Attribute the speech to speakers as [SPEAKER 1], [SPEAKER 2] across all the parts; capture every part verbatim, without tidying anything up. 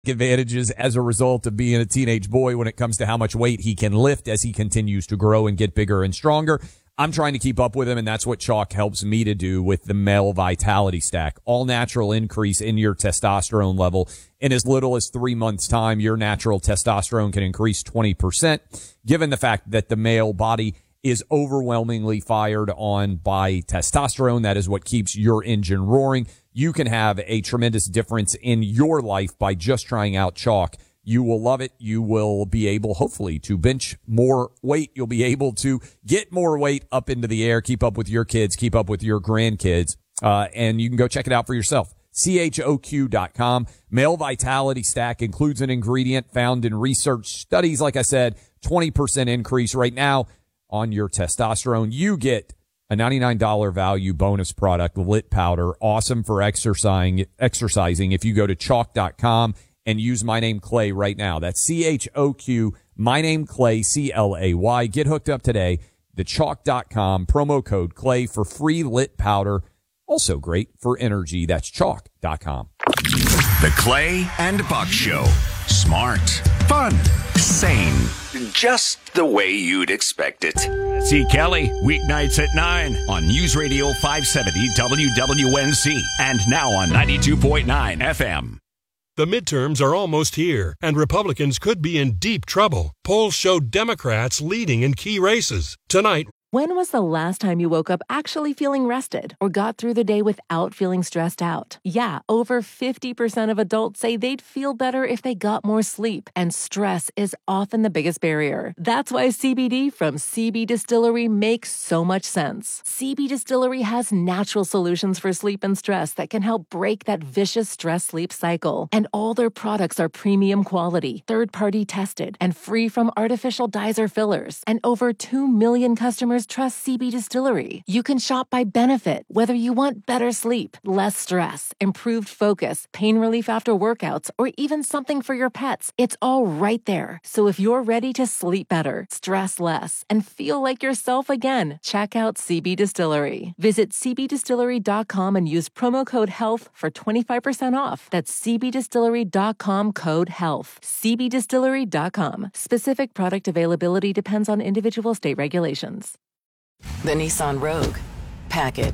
[SPEAKER 1] advantages as a result of being a teenage boy when it comes to how much weight he can lift as he continues to grow and get bigger and stronger. I'm trying to keep up with him, and that's what Chalk helps me to do with the Male Vitality Stack. All natural increase in your testosterone level. In as little as three months' time, your natural testosterone can increase twenty percent, given the fact that the male body is overwhelmingly fired on by testosterone. That is what keeps your engine roaring. You can have a tremendous difference in your life by just trying out Chalk. You will love it. You will be able, hopefully, to bench more weight. You'll be able to get more weight up into the air, keep up with your kids, keep up with your grandkids, uh, and you can go check it out for yourself. C H O Q dot com. Male Vitality Stack includes an ingredient found in research studies. Like I said, twenty percent increase right now on your testosterone. You get a ninety-nine dollars value bonus product, Lit Powder, awesome for exercising. Exercising. If you go to chalk dot com and use my name Clay right now, that's C H O Q, my name Clay, C L A Y. Get hooked up today. The chalk dot com promo code Clay for free Lit Powder. Also great for energy. That's chalk dot com.
[SPEAKER 2] The Clay and Buck Show. Smart, fun, sane. Just the way you'd expect it. See Kelly, weeknights at nine on News Radio five seventy W W N C and now on ninety-two point nine F M.
[SPEAKER 3] The midterms are almost here, and Republicans could be in deep trouble. Polls show Democrats leading in key races. Tonight,
[SPEAKER 4] when was the last time you woke up actually feeling rested or got through the day without feeling stressed out? Yeah, over fifty percent of adults say they'd feel better if they got more sleep, and stress is often the biggest barrier. That's why C B D from C B Distillery makes so much sense. C B Distillery has natural solutions for sleep and stress that can help break that vicious stress-sleep cycle. And all their products are premium quality, third-party tested, and free from artificial dyes or fillers. And over two million customers trust C B Distillery. You can shop by benefit, whether you want better sleep, less stress, improved focus, pain relief after workouts, or even something for your pets. It's all right there. So if you're ready to sleep better, stress less, and feel like yourself again, check out C B Distillery. Visit c b distillery dot com and use promo code HEALTH for twenty-five percent off. That's c b distillery dot com code HEALTH. c b distillery dot com. Specific product availability depends on individual state regulations.
[SPEAKER 5] The Nissan Rogue. Pack it.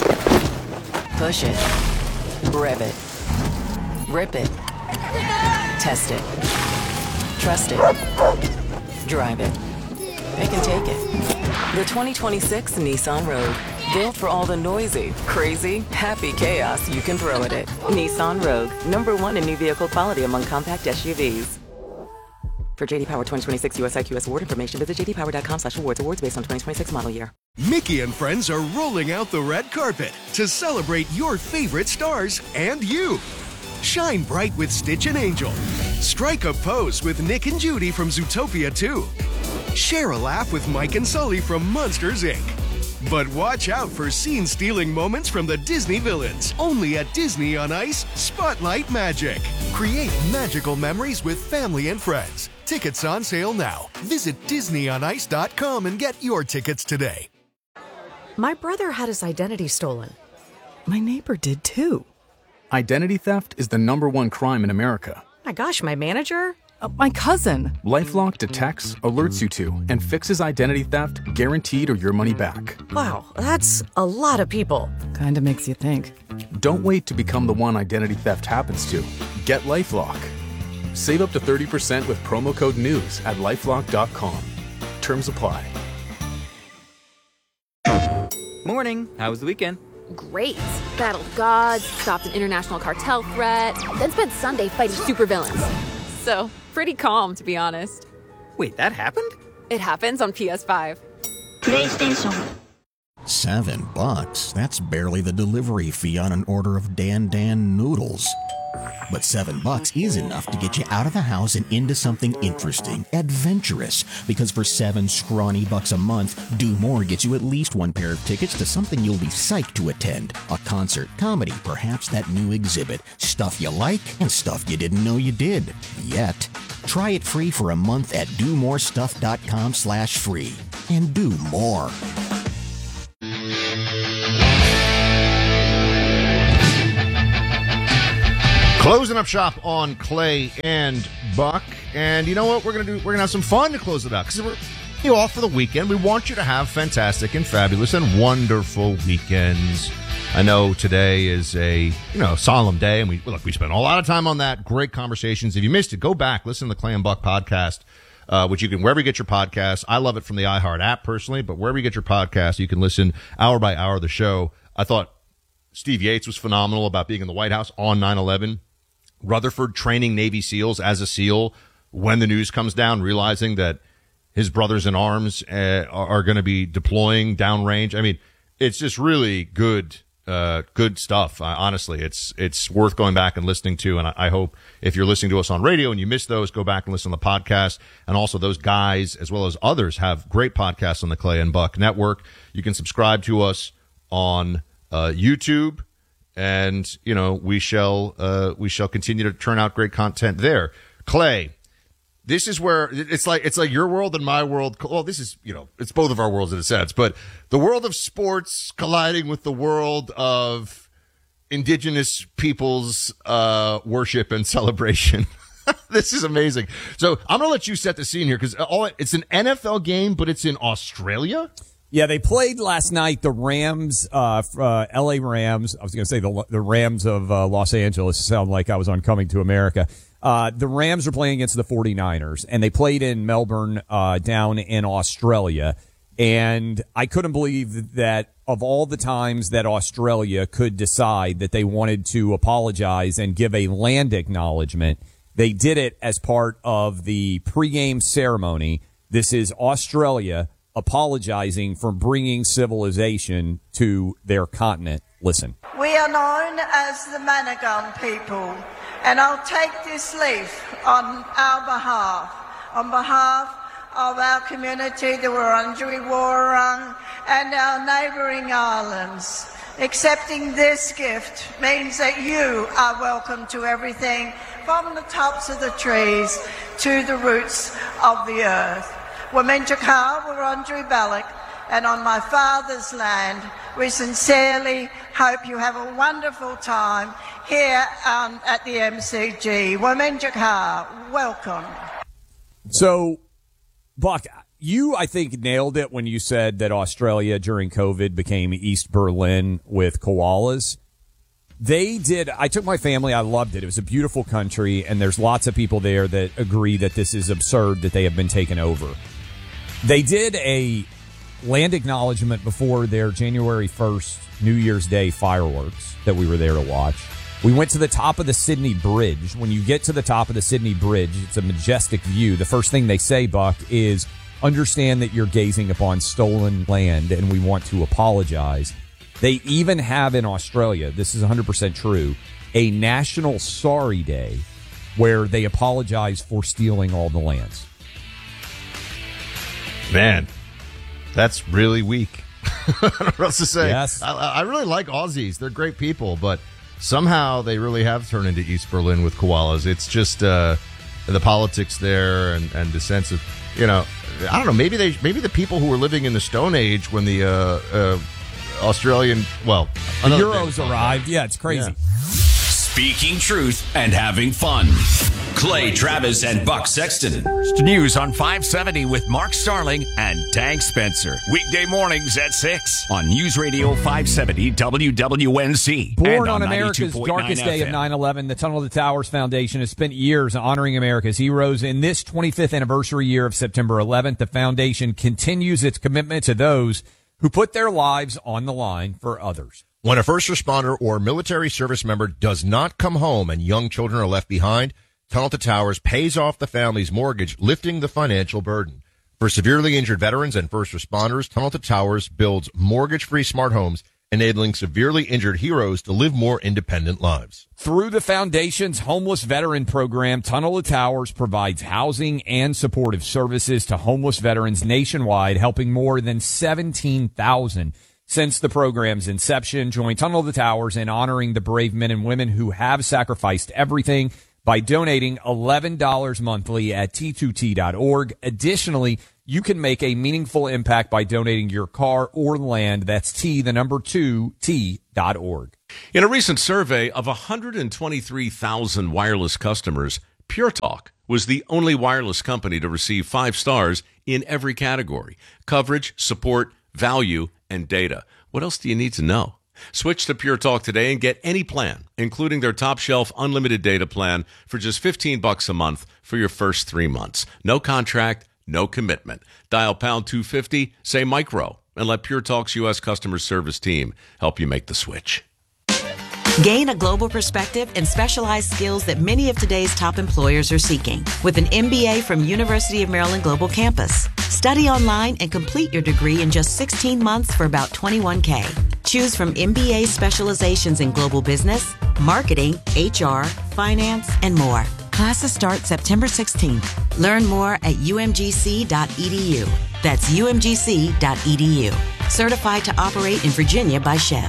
[SPEAKER 5] Push it. Rev it. Rip it. Test it. Trust it. Drive it. Pick and take it. The twenty twenty-six Nissan Rogue. Built for all the noisy, crazy, happy chaos you can throw at it. Nissan Rogue. Number one in new vehicle quality among compact S U Vs. For J D Power twenty twenty-six U S I Q S award information, visit j d power dot com slash awards. Awards based on twenty twenty-six model year.
[SPEAKER 6] Mickey and friends are rolling out the red carpet to celebrate your favorite stars and you. Shine bright with Stitch and Angel. Strike a pose with Nick and Judy from Zootopia two. Share a laugh with Mike and Sully from Monsters, Incorporated. But watch out for scene-stealing moments from the Disney villains. Only at Disney on Ice, Spotlight Magic. Create magical memories with family and friends. Tickets on sale now. Visit disney on ice dot com and get your tickets today.
[SPEAKER 7] My brother had his identity stolen. My neighbor did too.
[SPEAKER 8] Identity theft is the number one crime in America.
[SPEAKER 7] My gosh, my manager?
[SPEAKER 8] Uh, my cousin. LifeLock detects, alerts you to, and fixes identity theft guaranteed or your money back.
[SPEAKER 7] Wow, that's a lot of people.
[SPEAKER 9] Kinda makes you think.
[SPEAKER 8] Don't wait to become the one identity theft happens to. Get LifeLock. Save up to thirty percent with promo code NEWS at lifelock dot com. Terms apply.
[SPEAKER 10] Morning. How was the weekend?
[SPEAKER 11] Great. Battled gods, stopped an international cartel threat, then spent Sunday fighting supervillains. So, pretty calm, to be honest.
[SPEAKER 10] Wait, that happened?
[SPEAKER 11] It happens on P S five.
[SPEAKER 12] PlayStation. Seven bucks? That's barely the delivery fee on an order of Dan Dan noodles. But seven bucks is enough to get you out of the house and into something interesting, adventurous. Because for seven scrawny bucks a month, Do More gets you at least one pair of tickets to something you'll be psyched to attend. A concert, comedy, perhaps that new exhibit. Stuff you like and stuff you didn't know you did. Yet. Try it free for a month at do more stuff dot com slash free. And do more.
[SPEAKER 9] Closing up shop on Clay and Buck. And you know what we're going to do? We're going to have some fun to close it out because we're you know, off for the weekend. We want you to have fantastic and fabulous and wonderful weekends. I know today is a, you know, solemn day, and we look, we spent a lot of time on that. Great conversations. If you missed it, go back, listen to the Clay and Buck podcast, uh, which you can, wherever you get your podcasts. I love it from the iHeart app personally, but wherever you get your podcast, you can listen hour by hour of the show. I thought Steve Yates was phenomenal about being in the White House on nine eleven. Rutherford training Navy SEALs as a SEAL when the news comes down, realizing that his brothers in arms uh, are, are going to be deploying downrange. I mean, it's just really good, uh, good stuff. Uh, honestly, it's it's worth going back and listening to. And I, I hope if you're listening to us on radio and you missed those, go back and listen to the podcast. And also, those guys as well as others have great podcasts on the Clay and Buck Network. You can subscribe to us on uh, YouTube. And, you know, we shall, uh, we shall continue to turn out great content there. Clay, this is where it's like, it's like your world and my world. Well, this is, you know, it's both of our worlds in a sense, but the world of sports colliding with the world of indigenous people's, uh, worship and celebration. This is amazing. So I'm going to let you set the scene here because all it's an N F L game, but it's in Australia.
[SPEAKER 1] Yeah, they played last night. The Rams, uh, uh L A Rams. I was going to say the the Rams of uh, Los Angeles. Sound like I was on Coming to America. Uh, the Rams are playing against the forty-niners, and they played in Melbourne, uh, down in Australia. And I couldn't believe that of all the times that Australia could decide that they wanted to apologize and give a land acknowledgement, they did it as part of the pregame ceremony. This is Australia apologizing for bringing civilization to their continent. Listen.
[SPEAKER 13] We are known as the Managun people, and I'll take this leaf on our behalf, on behalf of our community, the Wurundjeri Wurrung, and our neighbouring islands. Accepting this gift means that you are welcome to everything from the tops of the trees to the roots of the earth. Wominjaka, Wurundjeri Balak, and on my father's land, we sincerely hope you have a wonderful time here um, at the M C G. Wominjaka, welcome.
[SPEAKER 1] So, Buck, you, I think, nailed it when you said that Australia during COVID became East Berlin with koalas. They did. I took my family. I loved it. It was a beautiful country, and there's lots of people there that agree that this is absurd that they have been taken over. They did a land acknowledgement before their January first New Year's Day fireworks that we were there to watch. We went to the top of the Sydney Bridge. When you get to the top of the Sydney Bridge, it's a majestic view. The first thing they say, Buck, is understand that you're gazing upon stolen land and we want to apologize. They even have in Australia, this is one hundred percent true, a National Sorry Day where they apologize for stealing all the lands.
[SPEAKER 9] Man, that's really weak. I don't know what else to say.
[SPEAKER 1] Yes.
[SPEAKER 9] I, I really like Aussies. They're great people, but somehow they really have turned into East Berlin with koalas. It's just uh, the politics there and, and the sense of, you know, I don't know, maybe they, maybe the people who were living in the Stone Age when the uh, uh, Australian, well,
[SPEAKER 1] the Euros arrived. Yeah, it's crazy.
[SPEAKER 9] Yeah.
[SPEAKER 2] Speaking truth and having fun. Clay Travis and Buck Sexton. News on five seventy with Mark Starling and Tank Spencer. Weekday mornings at six on News Radio five seventy W W N C.
[SPEAKER 1] Born on, on America's darkest day of nine eleven, the Tunnel to Towers Foundation has spent years honoring America's heroes. In this twenty-fifth anniversary year of September eleventh, the foundation continues its commitment to those who put their lives on the line for others.
[SPEAKER 14] When a first responder or military service member does not come home and young children are left behind, Tunnel to Towers pays off the family's mortgage, lifting the financial burden. For severely injured veterans and first responders, Tunnel to Towers builds mortgage-free smart homes, enabling severely injured heroes to live more independent lives.
[SPEAKER 1] Through the foundation's homeless veteran program, Tunnel to Towers provides housing and supportive services to homeless veterans nationwide, helping more than seventeen thousand since the program's inception. Join Tunnel to Towers in honoring the brave men and women who have sacrificed everything by donating eleven dollars monthly at T two T dot org. Additionally, you can make a meaningful impact by donating your car or land. That's T, the number two, T dot org.
[SPEAKER 15] In a recent survey of one hundred twenty-three thousand wireless customers, Pure Talk was the only wireless company to receive five stars in every category: coverage, support, value, and data. What else do you need to know? Switch to Pure Talk today and get any plan, including their top shelf unlimited data plan, for just fifteen bucks a month for your first three months. No contract, no commitment. Dial pound two fifty, say micro, and let Pure Talk's U S customer service team help you make the switch.
[SPEAKER 16] Gain a global perspective and specialized skills that many of today's top employers are seeking with an M B A from University of Maryland Global Campus. Study online and complete your degree in just sixteen months for about twenty-one thousand dollars. Choose from M B A specializations in global business, marketing, H R, finance, and more. Classes start September sixteenth. Learn more at U M G C dot E D U. That's U M G C dot E D U. Certified to operate in Virginia by Chev.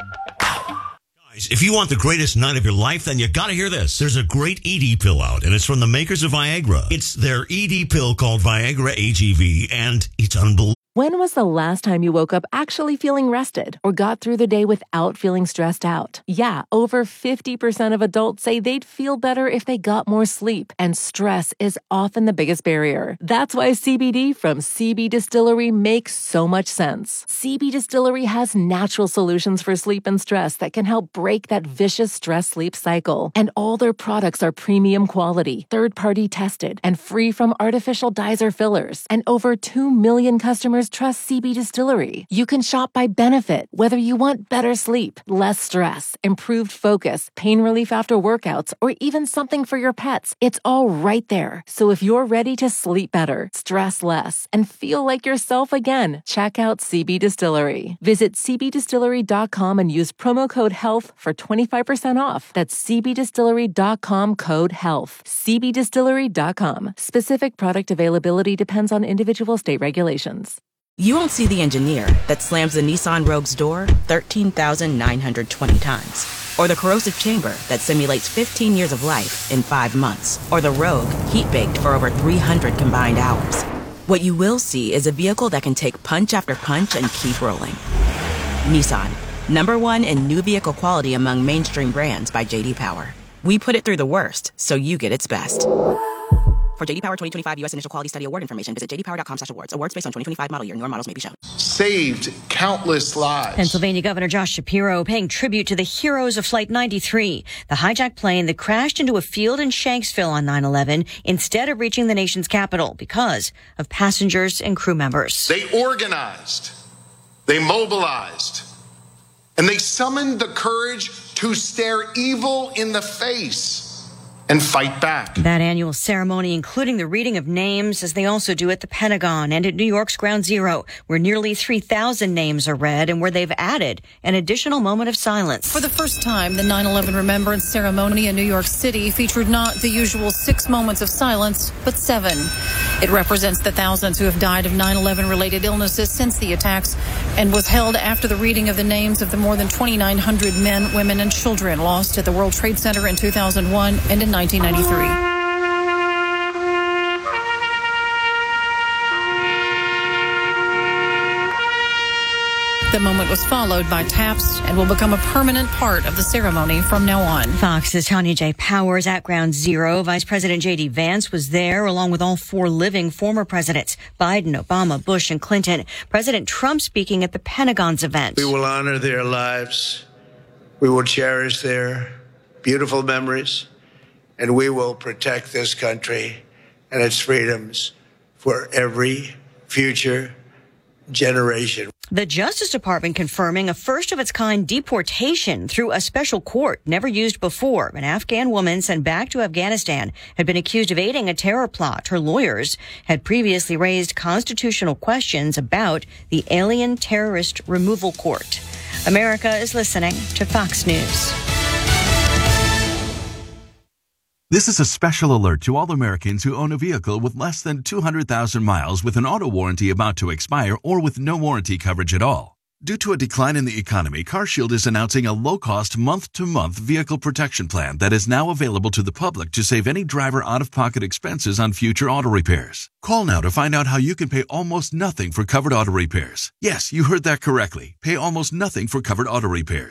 [SPEAKER 17] If you want the greatest night of your life, then you gotta hear this. There's a great E D pill out, and it's from the makers of Viagra. It's their E D pill called Viagra A G V, and it's unbelievable.
[SPEAKER 4] When was the last time you woke up actually feeling rested or got through the day without feeling stressed out? Yeah, over fifty percent of adults say they'd feel better if they got more sleep, and stress is often the biggest barrier. That's why C B D from C B Distillery makes so much sense. C B Distillery has natural solutions for sleep and stress that can help break that vicious stress-sleep cycle. And all their products are premium quality, third-party tested, and free from artificial dyes or fillers. And over two million customers trust C B Distillery. You can shop by benefit, whether you want better sleep, less stress, improved focus, pain relief after workouts, or even something for your pets. It's all right there. So if you're ready to sleep better, stress less, and feel like yourself again, check out C B Distillery. Visit C B distillery dot com and use promo code HEALTH for twenty-five percent off. That's C B distillery dot com code HEALTH. C B distillery dot com. Specific product availability depends on individual state regulations.
[SPEAKER 18] You won't see the engineer that slams the Nissan Rogue's door thirteen thousand nine hundred twenty times. Or the corrosive chamber that simulates fifteen years of life in five months. Or the Rogue heat-baked for over three hundred combined hours. What you will see is a vehicle that can take punch after punch and keep rolling. Nissan, number one in new vehicle quality among mainstream brands by J D Power. We put it through the worst, so you get its best. For J D Power twenty twenty-five U S Initial Quality Study Award information, visit j d power dot com slash awards. Awards based on twenty twenty-five model year. Newer models may be shown.
[SPEAKER 19] Saved countless lives.
[SPEAKER 20] Pennsylvania Governor Josh Shapiro paying tribute to the heroes of Flight ninety-three, the hijacked plane that crashed into a field in Shanksville on nine eleven instead of reaching the nation's capital because of passengers and crew members.
[SPEAKER 19] They organized, they mobilized, and they summoned the courage to stare evil in the face and fight back.
[SPEAKER 20] That annual ceremony, including the reading of names, as they also do at the Pentagon and at New York's Ground Zero, where nearly three thousand names are read and where they've added an additional moment of silence.
[SPEAKER 21] For the first time, the nine eleven Remembrance Ceremony in New York City featured not the usual six moments of silence, but seven. It represents the thousands who have died of nine eleven related illnesses since the attacks and was held after the reading of the names of the more than twenty-nine hundred men, women, and children lost at the World Trade Center in two thousand one and in nineteen ninety-three. The moment was followed by taps and will become a permanent part of the ceremony from now on.
[SPEAKER 20] Fox's Tanya J. Powers at Ground Zero. Vice President J D. Vance was there, along with all four living former presidents, Biden, Obama, Bush, and Clinton. President Trump speaking at the Pentagon's event.
[SPEAKER 22] We will honor their lives. We will cherish their beautiful memories. And we will protect this country and its freedoms for every future generation.
[SPEAKER 20] The Justice Department confirming a first-of-its-kind deportation through a special court never used before. An Afghan woman sent back to Afghanistan had been accused of aiding a terror plot. Her lawyers had previously raised constitutional questions about the Alien Terrorist Removal Court. America is listening to Fox News.
[SPEAKER 23] This is a special alert to all Americans who own a vehicle with less than two hundred thousand miles with an auto warranty about to expire or with no warranty coverage at all. Due to a decline in the economy, CarShield is announcing a low-cost month-to-month vehicle protection plan that is now available to the public to save any driver out-of-pocket expenses on future auto repairs. Call now to find out how you can pay almost nothing for covered auto repairs. Yes, you heard that correctly. Pay almost nothing for covered auto repairs.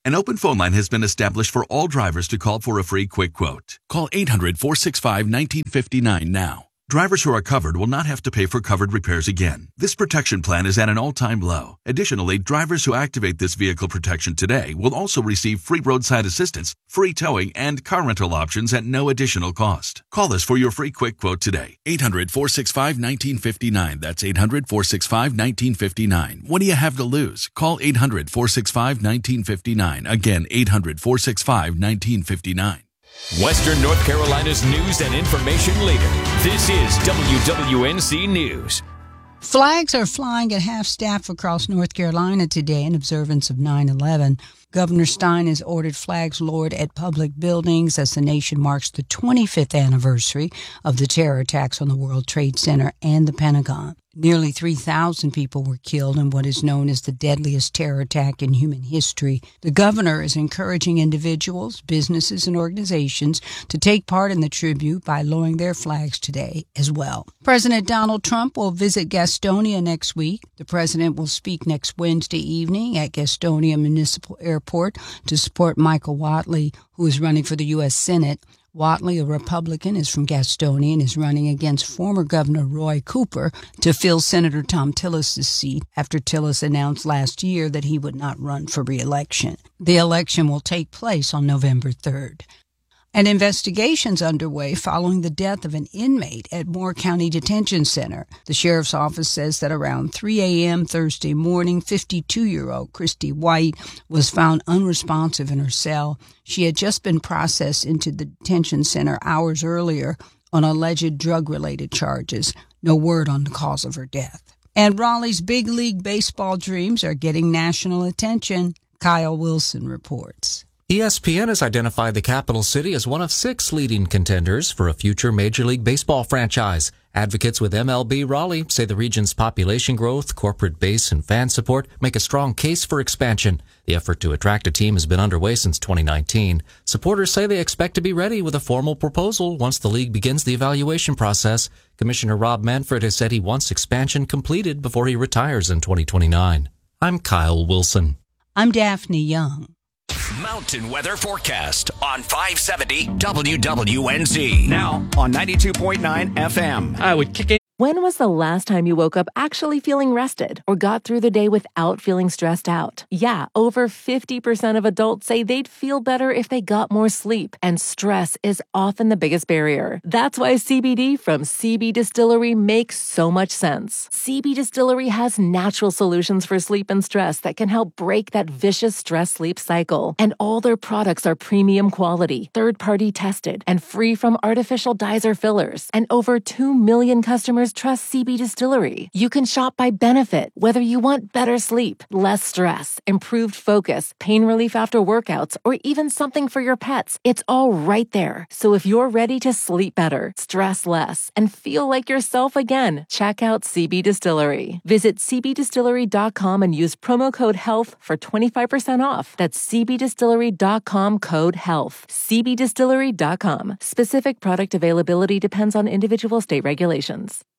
[SPEAKER 23] An open phone line has been established for all drivers to call for a free quick quote. Call eight hundred, four six five, one nine five nine now. Drivers who are covered will not have to pay for covered repairs again. This protection plan is at an all-time low. Additionally, drivers who activate this vehicle protection today will also receive free roadside assistance, free towing, and car rental options at no additional cost. Call us for your free quick quote today. eight hundred, four six five, one nine five nine. That's eight hundred, four six five, one nine five nine. What do you have to lose? Call eight hundred, four six five, one nine five nine. Again, eight hundred, four six five, one nine five nine.
[SPEAKER 2] Western North Carolina's news and information leader. This is W W N C News.
[SPEAKER 3] Flags are flying at half-staff across North Carolina today in observance of nine eleven. Governor Stein has ordered flags lowered at public buildings as the nation marks the twenty-fifth anniversary of the terror attacks on the World Trade Center and the Pentagon. Nearly three thousand people were killed in what is known as the deadliest terror attack in human history. The governor is encouraging individuals, businesses, and organizations to take part in the tribute by lowering their flags today as well. President Donald Trump will visit Gastonia next week. The president will speak next Wednesday evening at Gastonia Municipal Airport to support Michael Whatley, who is running for the U S Senate. Whatley, a Republican, is from Gastonia and is running against former Governor Roy Cooper to fill Senator Thom Tillis' seat after Tillis announced last year that he would not run for re-election. The election will take place on November third. An investigation's underway following the death of an inmate at Moore County Detention Center. The sheriff's office says that around three a.m. Thursday morning, fifty-two-year-old Christy White was found unresponsive in her cell. She had just been processed into the detention center hours earlier on alleged drug-related charges. No word on the cause of her death. And Raleigh's big league baseball dreams are getting national attention. Kyle Wilson reports.
[SPEAKER 5] E S P N has identified the capital city as one of six leading contenders for a future Major League Baseball franchise. Advocates with M L B Raleigh say the region's population growth, corporate base, and fan support make a strong case for expansion. The effort to attract a team has been underway since twenty nineteen. Supporters say they expect to be ready with a formal proposal once the league begins the evaluation process. Commissioner Rob Manfred has said he wants expansion completed before he retires in twenty twenty-nine. I'm Kyle Wilson.
[SPEAKER 3] I'm Daphne Young.
[SPEAKER 2] Mountain weather forecast on five seventy W W N Z.
[SPEAKER 10] Now on ninety-two point nine F M.
[SPEAKER 4] I would kick it. When was the last time you woke up actually feeling rested or got through the day without feeling stressed out? Yeah, over fifty percent of adults say they'd feel better if they got more sleep, and stress is often the biggest barrier. That's why C B D from C B Distillery makes so much sense. C B Distillery has natural solutions for sleep and stress that can help break that vicious stress-sleep cycle. And all their products are premium quality, third-party tested, and free from artificial dyes or fillers. And over two million customers trust C B Distillery. You can shop by benefit, whether you want better sleep, less stress, improved focus, pain relief after workouts, or even something for your pets. It's all right there. So if you're ready to sleep better, stress less, and feel like yourself again, check out C B Distillery. Visit c b distillery dot com and use promo code HEALTH for twenty-five percent off. That's c b distillery dot com code HEALTH. c b distillery dot com. Specific product availability depends on individual state regulations.